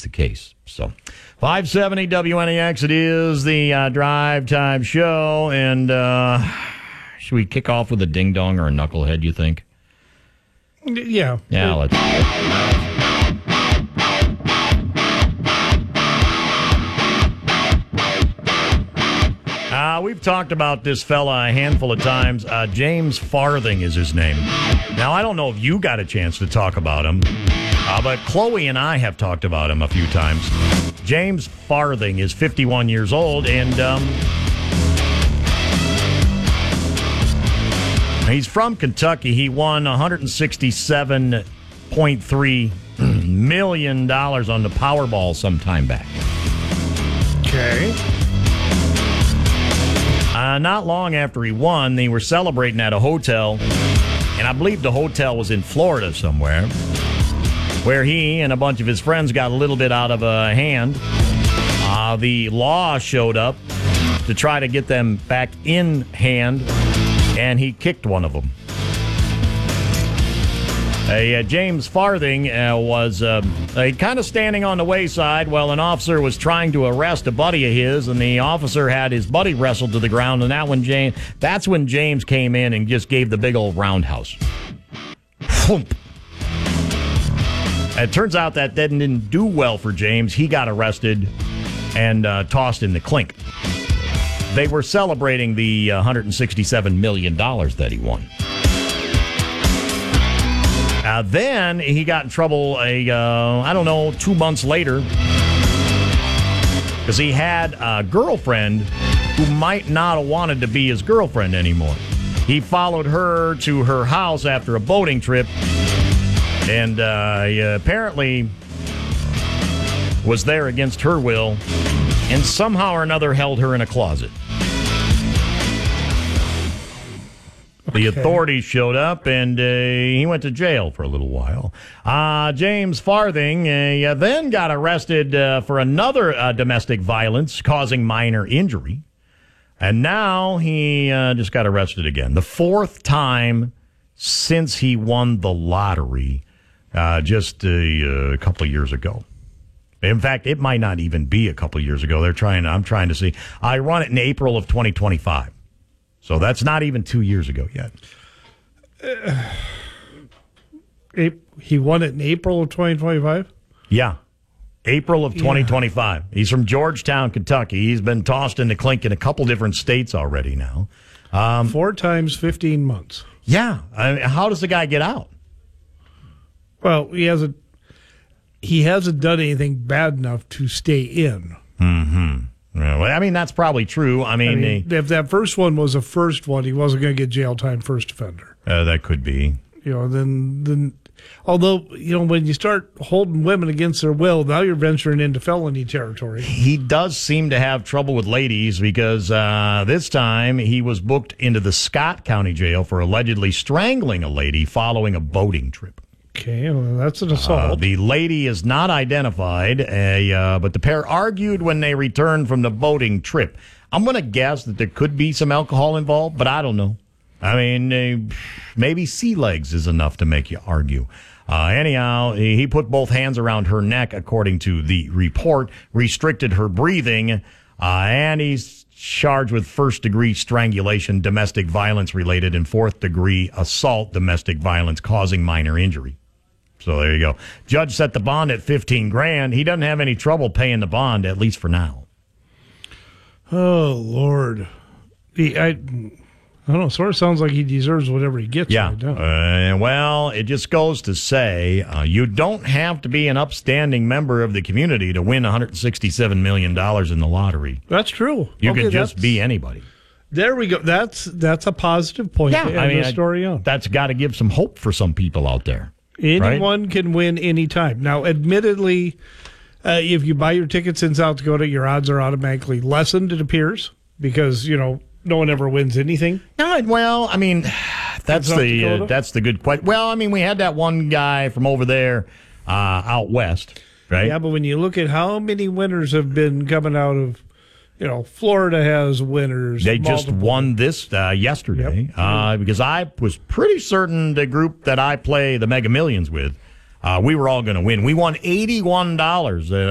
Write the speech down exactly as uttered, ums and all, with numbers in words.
is the case. So, five seventy W N E X, it is the uh, Drive Time Show. And uh, should we kick off with a ding-dong or a knucklehead, you think? Yeah. Yeah, let's... Uh, we've talked about this fella a handful of times. Uh, James Farthing is his name. Now, I don't know if you got a chance to talk about him, uh, but Chloe and I have talked about him a few times. James Farthing is fifty-one years old, and um, he's from Kentucky. He won one hundred sixty-seven point three million dollars on the Powerball some time back. Okay. Uh, not long after he won, they were celebrating at a hotel, and I believe the hotel was in Florida somewhere, where he and a bunch of his friends got a little bit out of a hand. Uh, the law showed up to try to get them back in hand, and he kicked one of them. Uh, uh, James Farthing uh, was uh, uh, kind of standing on the wayside while an officer was trying to arrest a buddy of his, and the officer had his buddy wrestled to the ground, and that when James, that's when James came in and just gave the big old roundhouse. Thump. It turns out that didn't, didn't do well for James. He got arrested and uh, tossed in the clink. They were celebrating the uh, one hundred sixty-seven million dollars that he won. Uh, then he got in trouble, a uh, I don't know, two months later, because he had a girlfriend who might not have wanted to be his girlfriend anymore. He followed her to her house after a boating trip, and uh, he apparently was there against her will, and somehow or another held her in a closet. The Okay. authorities showed up, and uh, he went to jail for a little while. Uh, James Farthing uh, then got arrested uh, for another uh, domestic violence causing minor injury. And now he uh, just got arrested again. The fourth time since he won the lottery uh, just a, a couple of years ago. In fact, it might not even be a couple of years ago. They're trying. I'm trying to see. I run it in April of twenty twenty-five. So that's not even two years ago yet. Uh, he won it in April of twenty twenty-five? Yeah. April of twenty twenty-five. Yeah. He's from Georgetown, Kentucky. He's been tossed in the clink in a couple different states already now. Um, Four times fifteen months. Yeah. I mean, how does the guy get out? Well, he hasn't he hasn't done anything bad enough to stay in. Mm-hmm. Well, I mean, that's probably true. I mean, I mean he, if that first one was a first one, he wasn't going to get jail time first offender. uh, that could be. You know, then then although, you know, when you start holding women against their will, now you're venturing into felony territory. He does seem to have trouble with ladies because uh, this time he was booked into the Scott County Jail for allegedly strangling a lady following a boating trip. Okay, well, that's an assault. Uh, the lady is not identified, uh, uh, but the pair argued when they returned from the boating trip. I'm going to guess that there could be some alcohol involved, but I don't know. I mean, uh, maybe sea legs is enough to make you argue. Uh, anyhow, he put both hands around her neck, according to the report, restricted her breathing, uh, and he's charged with first-degree strangulation, domestic violence-related, and fourth-degree assault, domestic violence causing minor injury. So there you go. Judge set the bond at fifteen grand. He doesn't have any trouble paying the bond, at least for now. Oh, Lord. He, I, I don't know. Sort of sounds like he deserves whatever he gets. Yeah. Right now. Uh, well, it just goes to say uh, you don't have to be an upstanding member of the community to win one hundred sixty-seven million dollars in the lottery. That's true. You Okay, could just that's- be anybody. There we go. That's that's a positive point Yeah, to end I mean, the story on. That's got to give some hope for some people out there. Anyone can win anytime. Now, admittedly, uh, if you buy your tickets in South Dakota, your odds are automatically lessened, it appears, because, you know, no one ever wins anything. No, well, I mean, that's South the uh, Dakota? that's the good question. Well, I mean, we had that one guy from over there uh, out west, right? Yeah, but when you look at how many winners have been coming out of, you know, Florida has winners. They just multiple. won this uh, yesterday Yep. uh, because I was pretty certain the group that I play the Mega Millions with, uh, we were all going to win. We won eighty-one dollars. Uh,